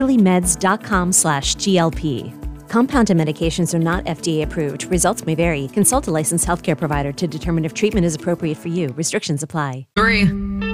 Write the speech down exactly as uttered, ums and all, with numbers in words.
meds.com slash GLP. Compounded medications are not F D A approved. Results may vary. Consult a licensed healthcare provider to determine if treatment is appropriate for you. Restrictions apply. Three.